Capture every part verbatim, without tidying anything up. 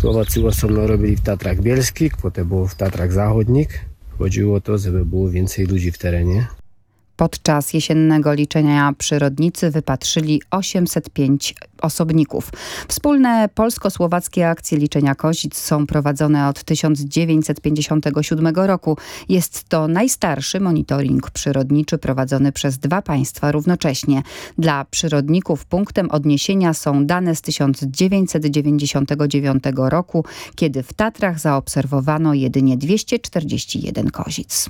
Słowacy w osobno robili w Tatrach Bielskich, potem było w Tatrach Zachodnich. Chodziło o to, żeby było więcej ludzi w terenie. Podczas jesiennego liczenia przyrodnicy wypatrzyli osiemset pięć osobników. Wspólne polsko-słowackie akcje liczenia kozic są prowadzone od tysiąc dziewięćset pięćdziesiątego siódmego roku. Jest to najstarszy monitoring przyrodniczy prowadzony przez dwa państwa równocześnie. Dla przyrodników punktem odniesienia są dane z tysiąc dziewięćset dziewięćdziesiątego dziewiątego roku, kiedy w Tatrach zaobserwowano jedynie dwieście czterdzieści jeden kozic.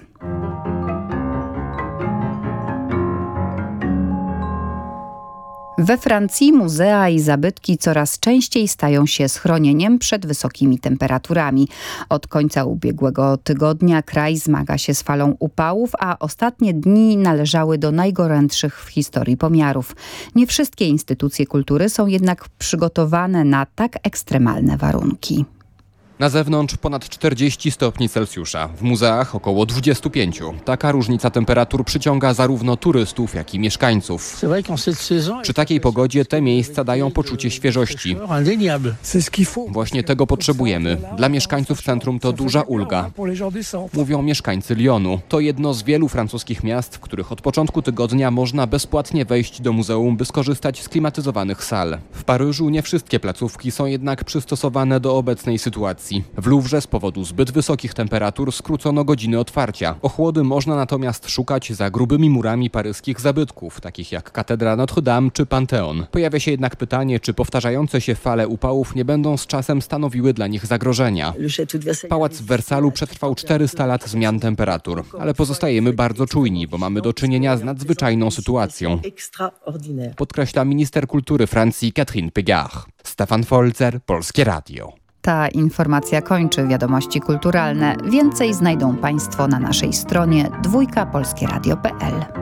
We Francji muzea i zabytki coraz częściej stają się schronieniem przed wysokimi temperaturami. Od końca ubiegłego tygodnia kraj zmaga się z falą upałów, a ostatnie dni należały do najgorętszych w historii pomiarów. Nie wszystkie instytucje kultury są jednak przygotowane na tak ekstremalne warunki. Na zewnątrz ponad czterdzieści stopni Celsjusza, w muzeach około dwadzieścia pięć. Taka różnica temperatur przyciąga zarówno turystów, jak i mieszkańców. Przy takiej pogodzie te miejsca dają poczucie świeżości. Właśnie tego potrzebujemy. Dla mieszkańców centrum to duża ulga. Mówią mieszkańcy Lyonu. To jedno z wielu francuskich miast, w których od początku tygodnia można bezpłatnie wejść do muzeum, by skorzystać z klimatyzowanych sal. W Paryżu nie wszystkie placówki są jednak przystosowane do obecnej sytuacji. W Louvre z powodu zbyt wysokich temperatur skrócono godziny otwarcia. Ochłody można natomiast szukać za grubymi murami paryskich zabytków, takich jak katedra Notre-Dame czy Panteon. Pojawia się jednak pytanie, czy powtarzające się fale upałów nie będą z czasem stanowiły dla nich zagrożenia. Pałac w Wersalu przetrwał czterysta lat zmian temperatur, ale pozostajemy bardzo czujni, bo mamy do czynienia z nadzwyczajną sytuacją. Podkreśla minister kultury Francji Catherine Pégard. Stefan Folzer, Polskie Radio. Ta informacja kończy wiadomości kulturalne. Więcej znajdą Państwo na naszej stronie dwójka polskie radio kropka p l.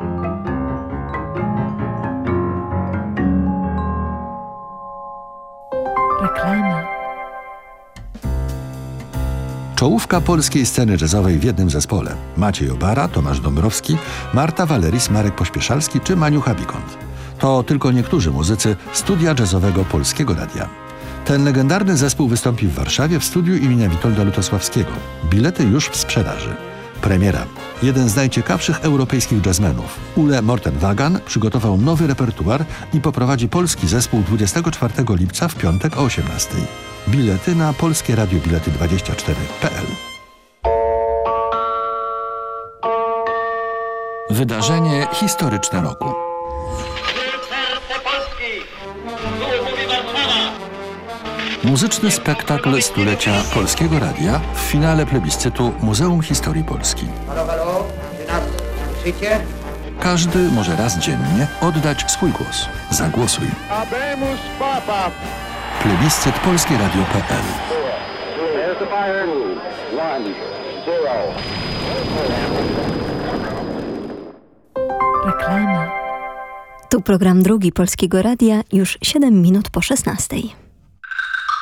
Reklama. Czołówka polskiej sceny jazzowej w jednym zespole. Maciej Obara, Tomasz Dąbrowski, Marta Valeris, Marek Pośpieszalski czy Maniucha Bikont. To tylko niektórzy muzycy studia jazzowego Polskiego Radia. Ten legendarny zespół wystąpi w Warszawie w studiu imienia Witolda Lutosławskiego. Bilety już w sprzedaży. Premiera. Jeden z najciekawszych europejskich jazzmenów, Ule Morten-Wagan, przygotował nowy repertuar i poprowadzi polski zespół dwudziestego czwartego lipca w piątek o osiemnastej. Bilety na polskie radio bilety dwadzieścia cztery kropka p l. Wydarzenie historyczne roku. Muzyczny spektakl stulecia Polskiego Radia w finale plebiscytu Muzeum Historii Polski. Każdy może raz dziennie oddać swój głos. Zagłosuj. Plebiscyt polskie radio kropka p l. Reklama. Tu program drugi Polskiego Radia, już siedem minut po szesnastej.